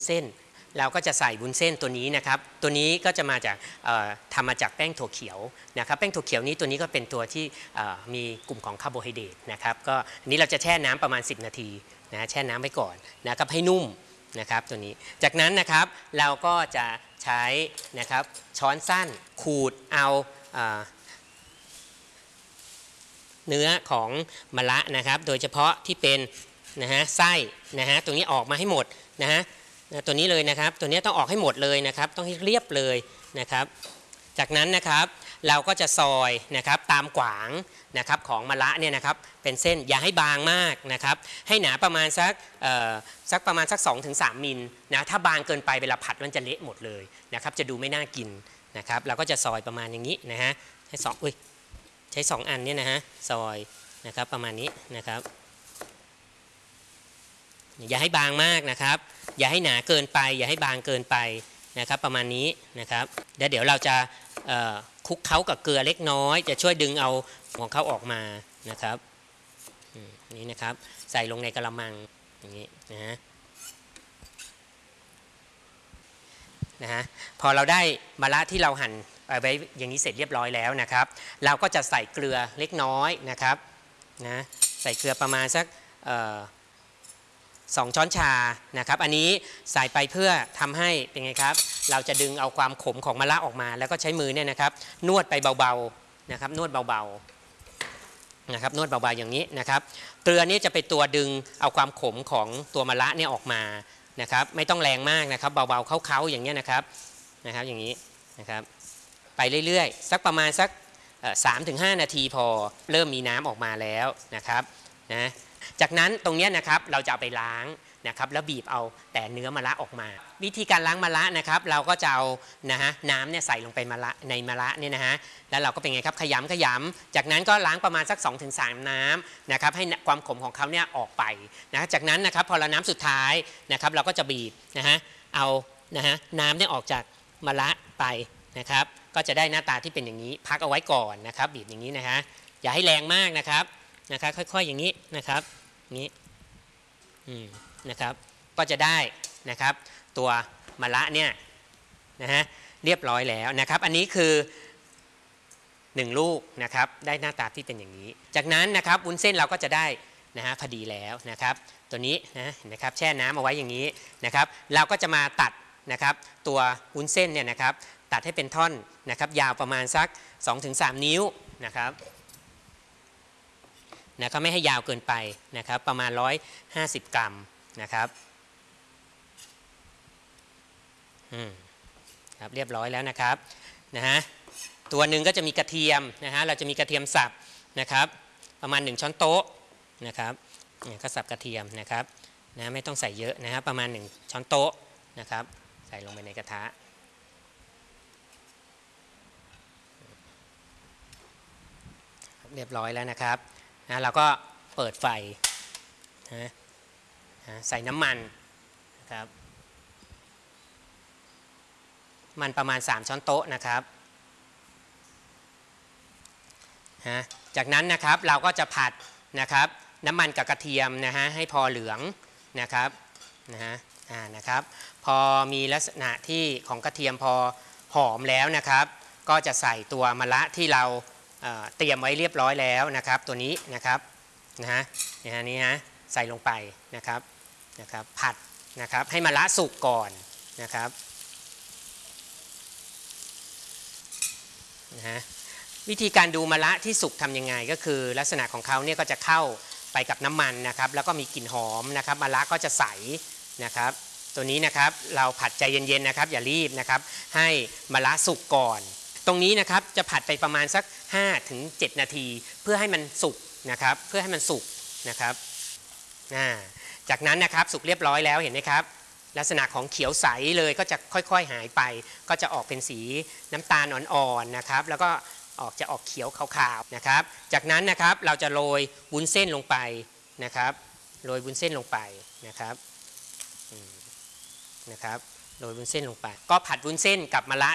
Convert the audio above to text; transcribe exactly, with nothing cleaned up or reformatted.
เส้นเราก็จะใส่วุ้นเส้นตัวนี้นะครับตัวนี้ก็จะมาจากทำมาจากแป้งถั่วเขียวนะครับแป้งถั่วเขียวนี้ตัวนี้ก็เป็นตัวที่มีกลุ่มของคาร์โบไฮเดรตนะครับก็อันนี้เราจะแช่น้ำประมาณสิบนาทีนะแช่น้ำไว้ก่อนนะครับให้นุ่มนะครับตัวนี้จากนั้นนะครับเราก็จะใช้นะครับช้อนสั้นขูดเอาเนื้อของมะระนะครับโดยเฉพาะที่เป็นนะฮะไส้นะฮะตรงนี้ออกมาให้หมดนะฮะตัวนี้เลยนะครับตัวนี้ต้องออกให้หมดเลยนะครับต้องให้เรียบเลยนะครับจากนั้นนะครับเราก็จะซอยนะครับตามขวางนะครับของมะระเนี่ยนะครับเป็นเส้นอย่าให้บางมากนะครับให้หนาประมาณสักสักประมาณสัก สองถึงสาม มิลนะถ้าบางเกินไปเวลาผัดมันจะเละหมดเลยนะครับจะดูไม่น่ากินนะครับเราก็จะซอยประมาณอย่างนี้นะฮะให้สองอุ้ยใช้สองอันเนี่ยนะฮะซอยนะครับประมาณนี้นะครับอย่าให้บางมากนะครับอย่าให้หนาเกินไปอย่าให้บางเกินไปนะครับประมาณนี้นะครับแล้วเดี๋ยวเราจะคลุกเคล้ากับเกลือเล็กน้อยจะช่วยดึงเอาของเขาออกมานะครับนี่นะครับใส่ลงในกระมังอย่างนี้นะฮะนะฮะพอเราได้มะระที่เราหั่นไว้อย่างนี้เสร็จเรียบร้อยแล้วนะครับเราก็จะใส่เกลือเล็กน้อยนะครับนะใส่เกลือประมาณสักสองช้อนชานะครับอันนี้ใส่ไปเพื่อทำให้เป็นไงครับเราจะดึงเอาความขมของมะระออกมาแล้วก็ใช้มือเนี่ยนะครับนวดไปเบาๆนะครับนวดเบาๆนะครับนวดเบาๆอย่างนี้นะครับเกลือนี้จะเป็นตัวดึงเอาความขมของตัวมะระเนี่ยออกมานะครับไม่ต้องแรงมากนะครับเบาๆเค้าๆอย่างเงี้ยนะครับนะครับอย่างนี้นะครับไปเรื่อยๆสักประมาณสัก สามถึงห้า นาทีพอเริ่มมีน้ำออกมาแล้วนะครับนะจากนั้นตรงนี้นะครับเราจะเอาไปล้างนะครับแล้วบีบเอาแต่เนื้อมะระออกมาวิธีการล้างมะระนะครับเราก็จะเอานะฮะน้ำเนี่ยใส่ลงไปมะระในมะระเนี่ยนะฮะแล้วเราก็เป็นไงครับขยำขยำจากนั้นก็ล้างประมาณสัก สองถึงสาม น้ำนะครับให้ความขมของเขาเนี่ยออกไปนะจากนั้นนะครับพอเราน้ำสุดท้ายนะครับเราก็จะบีบนะฮะเอานะฮะน้ำเนี่ยออกจากมะระไปนะครับก็จะได้หน้าตาที่เป็นอย่างนี้พักเอาไว้ก่อนนะครับบีบอย่างนี้นะฮะอย่าให้แรงมากนะครับนะครับค่อยๆอย่างนี้นะครับนี้นะครับก็จะได้นะครับตัวมะระเนี่ยนะฮะเรียบร้อยแล้วนะครับอันนี้คือหนึ่งลูกนะครับได้หน้าตาที่เป็นอย่างนี้จากนั้นนะครับวุ้นเส้นเราก็จะได้นะฮะพอดีแล้วนะครับตัวนี้นะนะครับแช่น้ำเอาไว้อย่างนี้นะครับเราก็จะมาตัดนะครับตัววุ้นเส้นเนี่ยนะครับตัดให้เป็นท่อนนะครับยาวประมาณสัก สองถึงสาม นิ้วนะครับนะครับไม่ให้ยาวเกินไปนะครับประมาณหนึ่งร้อยห้าสิบกรัมนะครับอืมครับเรียบร้อยแล้วนะครับนะฮะตัวหนึ่งก็จะมีกระเทียมนะฮะเราจะมีกระเทียมสับนะครับประมาณหนึ่งช้อนโต๊ะนะครับเนี่ยก็สับกระเทียมนะครับนะไม่ต้องใส่เยอะนะครับประมาณหนึ่งช้อนโต๊ะนะครับใส่ลงไปในกระทะเรียบร้อยแล้วนะครับนะเราก็เปิดไฟนะใส่น้ำมันนะครับมันประมาณสามช้อนโต๊ะนะครับนะจากนั้นนะครับเราก็จะผัดนะครับน้ำมันกับกระเทียมนะฮะให้พอเหลืองนะครับนะฮะอ่านะครับพอมีลักษณะที่ของกระเทียมพอหอมแล้วนะครับก็จะใส่ตัวมะระที่เราเตรียมไว้เรียบร้อยแล้วนะครับตัวนี้นะครับนะฮะนี่ฮะใส่ลงไปนะครับนะครับผัดนะครับให้มะระสุกก่อนนะครับนะฮะวิธีการดูมะระที่สุกทำยังไงก็คือลักษณะของเขาเนี่ยก็จะเข้าไปกับน้ำมันนะครับแล้วก็มีกลิ่นหอมนะครับมะระก็จะใสนะครับตัวนี้นะครับเราผัดใจเย็นๆนะครับอย่ารีบนะครับให้มะระสุกก่อนตรงนี้นะครับจะผัดไปประมาณสัก ห้าถึงเจ็ด นาทีเพื่อให้มันสุกนะครับเพื่อให้มันสุกนะครับจากนั้นนะครับสุกเรียบร้อยแล้วเห็นไหมครับลักษณะของเขียวใสเลยก็จะค่อยๆหายไปก็จะออกเป็นสีน้ำตาลอ่อนๆนะครับแล้วก็ออกจะออกเขียวขาวๆนะครับจากนั้นนะครับเราจะโรยวุ้นเส้นลงไปนะครับโรยวุ้นเส้นลงไปนะครับนะครับโรยวุ้นเส้นลงไปก็ผัดวุ้นเส้นกับมะระ